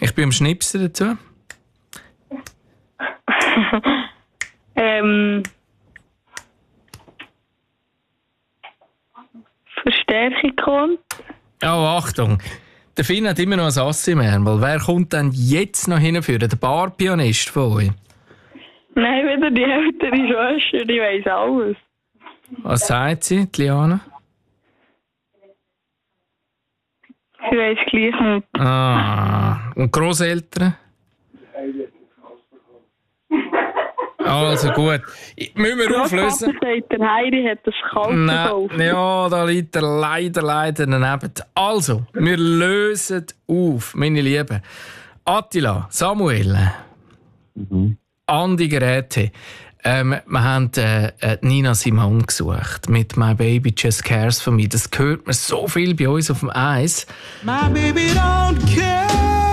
Ich bin am Schnipsen dazu. Verstärkung kommt. Oh, Achtung. Der Finn hat immer noch ein Ass im Ärmel. Wer kommt denn jetzt noch hinführen? Der Barpianist von euch? Nein, wieder die ältere Schwester, die weiss alles. Was sagt sie, die Liana? Sie weiss gleich nicht. Ah, und Grosseltern? Also gut. Müssen wir auflösen? Der Heidi hat das kalt gekauft. Ja, da liegt er leider daneben. Also, wir lösen auf, meine Lieben. Attila, Samuel, Andi Geräte. Wir haben Nina Simone gesucht mit «My Baby Just Cares For Me». Das hört man so viel bei uns auf dem Eis. My baby don't care,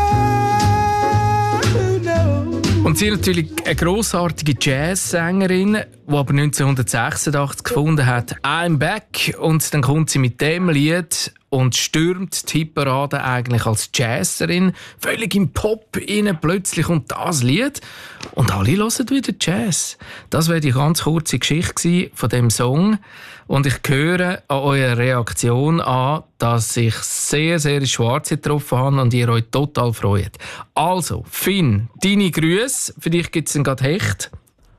no. Und sie ist natürlich eine grossartige Jazzsängerin, die aber 1986 gefunden hat, «I'm back». Und dann kommt sie mit dem Lied und stürmt die Hitparade eigentlich als Jazzerin. Völlig im Pop rein, plötzlich kommt das Lied und alle hören wieder Jazz. Das wäre die ganz kurze Geschichte von dem Song. Und ich höre an eurer Reaktion an, dass ich sehr, sehr ins Schwarze getroffen habe und ihr euch total freut. Also, Finn, deine Grüße. Für dich gibt es dann gerade Hecht.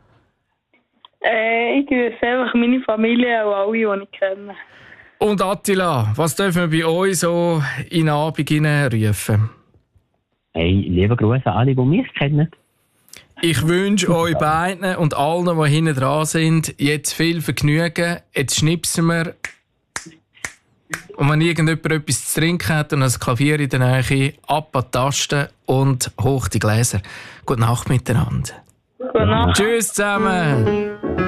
Ich grüße einfach meine Familie und alle, die ich kenne. Und Attila, was dürfen wir bei euch so in den Abend rufen? Hey, liebe Grüße an alle, die mich kennen. Ich wünsche euch beiden und allen, die hinten dran sind, jetzt viel Vergnügen. Jetzt schnipsen wir. Und wenn irgendjemand etwas zu trinken hat und ein Klavier in der Nähe, ab an die Tasten und hoch die Gläser. Gute Nacht miteinander. Gute Nacht. Tschüss zusammen.